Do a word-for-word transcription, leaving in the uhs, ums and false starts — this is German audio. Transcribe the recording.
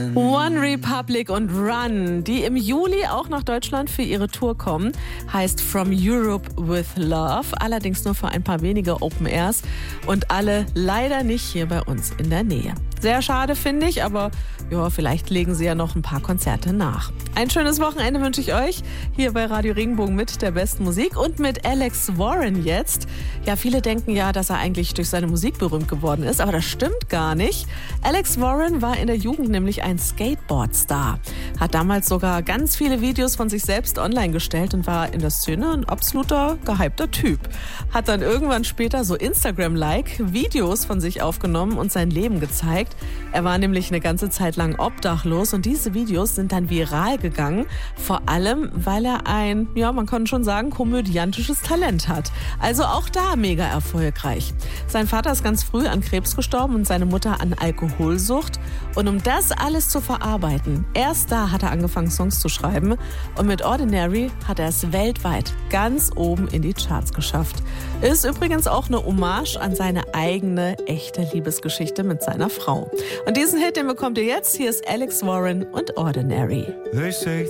One Republic und Run, die im Juli auch nach Deutschland für ihre Tour kommen, heißt From Europe with Love, allerdings nur für ein paar wenige Open Airs und alle leider nicht hier bei uns in der Nähe. Sehr schade, finde ich, aber ja, vielleicht legen sie ja noch ein paar Konzerte nach. Ein schönes Wochenende wünsche ich euch hier bei Radio Regenbogen mit der besten Musik und mit Alex Warren jetzt. Ja, viele denken ja, dass er eigentlich durch seine Musik berühmt geworden ist, aber das stimmt gar nicht. Alex Warren war in der Jugend nämlich ein Skateboard-Star, hat damals sogar ganz viele Videos von sich selbst online gestellt und war in der Szene ein absoluter gehypter Typ. Hat dann irgendwann später so Instagram-like Videos von sich aufgenommen und sein Leben gezeigt. Er war nämlich eine ganze Zeit lang obdachlos und diese Videos sind dann viral gegangen, vor allem, weil er ein, ja, man kann schon sagen, komödiantisches Talent hat. Also auch da mega erfolgreich. Sein Vater ist ganz früh an Krebs gestorben und seine Mutter an Alkoholsucht. Und um das alles zu verarbeiten, erst da hat er angefangen, Songs zu schreiben. Und mit Ordinary hat er es weltweit ganz oben in die Charts geschafft. Ist übrigens auch eine Hommage an seine eigene, echte Liebesgeschichte mit seiner Frau. Und diesen Hit, den bekommt ihr jetzt. Hier ist Alex Warren und Ordinary. They say